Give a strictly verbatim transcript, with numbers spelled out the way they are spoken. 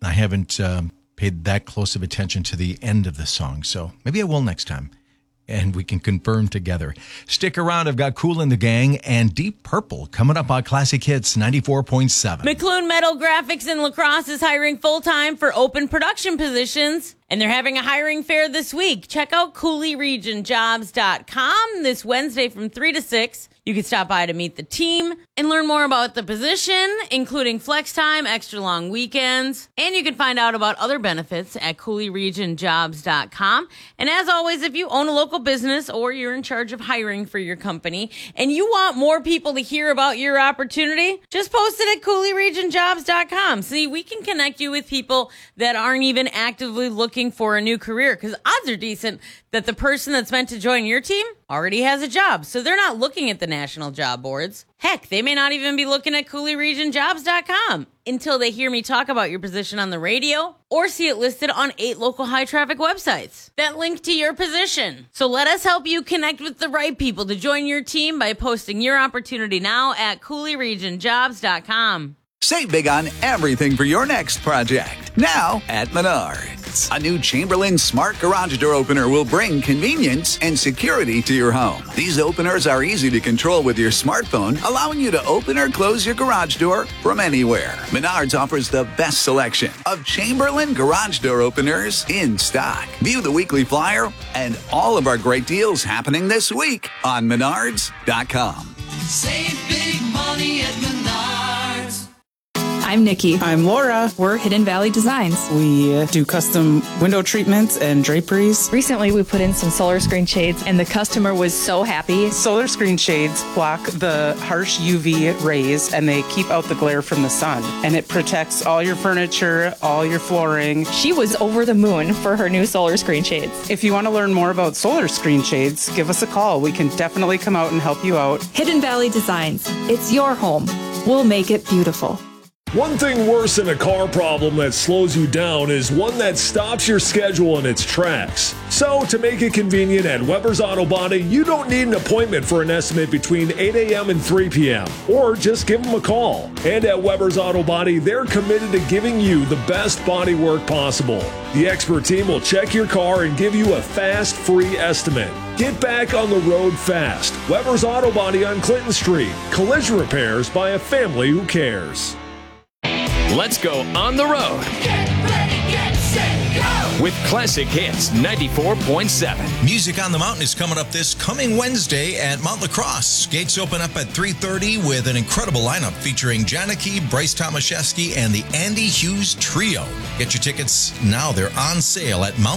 I haven't um, paid that close of attention to the end of the song, so maybe I will next time. And we can confirm together. Stick around. I've got Kool and the Gang and Deep Purple coming up on Classic Hits ninety-four point seven. McClune Metal Graphics in La Crosse is hiring full-time for open production positions, and they're having a hiring fair this week. Check out Coulee Region Jobs dot com this Wednesday from three to six. You can stop by to meet the team and learn more about the position, including flex time, extra long weekends, and you can find out about other benefits at Coulee Region Jobs dot com. And as always, if you own a local business or you're in charge of hiring for your company and you want more people to hear about your opportunity, just post it at Coulee Region Jobs dot com. See, we can connect you with people that aren't even actively looking for a new career, because odds are decent that the person that's meant to join your team already has a job. So they're not looking at the national job boards. Heck, they may not even be looking at Coulee Region Jobs dot com until they hear me talk about your position on the radio or see it listed on eight local high-traffic websites that link to your position. So let us help you connect with the right people to join your team by posting your opportunity now at Coulee Region Jobs dot com. Save big on everything for your next project. Now at Menards. A new Chamberlain Smart Garage Door Opener will bring convenience and security to your home. These openers are easy to control with your smartphone, allowing you to open or close your garage door from anywhere. Menards offers the best selection of Chamberlain Garage Door Openers in stock. View the weekly flyer and all of our great deals happening this week on Menards dot com. Save big money at Menards. I'm Nikki. I'm Laura. We're Hidden Valley Designs. We do custom window treatments and draperies. Recently, we put in some solar screen shades, and the customer was so happy. Solar screen shades block the harsh U V rays, and they keep out the glare from the sun. And it protects all your furniture, all your flooring. She was over the moon for her new solar screen shades. If you want to learn more about solar screen shades, give us a call. We can definitely come out and help you out. Hidden Valley Designs. It's your home. We'll make it beautiful. One thing worse than a car problem that slows you down is one that stops your schedule in its tracks. So, to make it convenient at Weber's Auto Body, you don't need an appointment for an estimate between eight a.m. and three p.m. Or just give them a call. And at Weber's Auto Body, they're committed to giving you the best body work possible. The expert team will check your car and give you a fast, free estimate. Get back on the road fast. Weber's Auto Body on Clinton Street. Collision repairs by a family who cares. Let's go on the road. Get ready, get set, go! With Classic Hits ninety-four point seven. Music on the Mountain is coming up this coming Wednesday at Mount La Crosse. Gates open up at three thirty with an incredible lineup featuring Janicki, Bryce Tomaszewski, and the Andy Hughes Trio. Get your tickets now. They're on sale at Mount